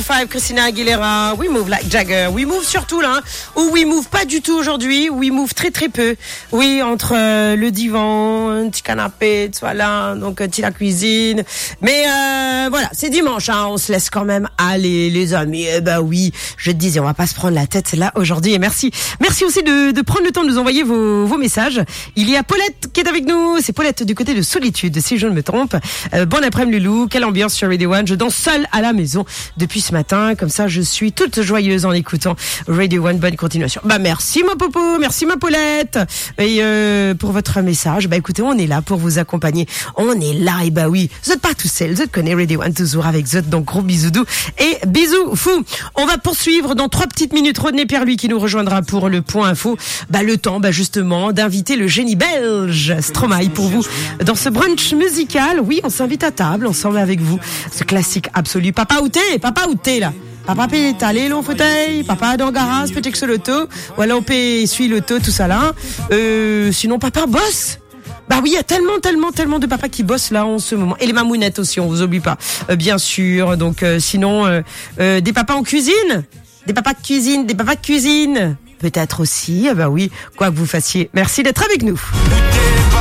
5, Christina Aguilera, We Move Like Jagger, We Move surtout là, ou We Move pas du tout aujourd'hui, We Move très très peu, oui, entre le divan, un petit canapé, voilà, donc la cuisine, mais voilà, c'est dimanche, hein, on se laisse quand même aller les amis, oui, je te disais, on va pas se prendre la tête là aujourd'hui, et merci aussi de prendre le temps de nous envoyer vos messages. Il y a Paulette qui est avec nous, c'est Paulette du côté de Solitude, si je ne me trompe. Bon après-midi Loulou, quelle ambiance sur Radio One, je danse seule à la maison depuis ce matin, comme ça je suis toute joyeuse en écoutant Radio One, bonne continuation. Merci ma popo, merci ma Paulette, et pour votre message, écoutez, on est là pour vous accompagner, on est là, et oui, vous n'êtes pas tout seul, vous connaissez Radio One toujours avec vous, donc gros bisous doux et bisous fous. On va poursuivre dans 3 petites minutes, Rodney Pierre-Louis qui nous rejoindra pour le point info, le temps justement d'inviter le génie belge Stromae pour vous dans ce brunch musical. Oui, on s'invite à table ensemble avec vous, ce classique absolu. Papa où t'es là? Papa peut étaler le fauteuil, papa dans le garage, peut-être que c'est l'auto, ou alors on peut essuyer l'auto, tout ça là. Sinon papa bosse. Oui, il y a tellement de papas qui bossent là en ce moment. Et les mamounettes aussi, on vous oublie pas. Bien sûr. Donc sinon des papas en cuisine, des papas de cuisine. Peut-être aussi, oui, quoi que vous fassiez. Merci d'être avec nous.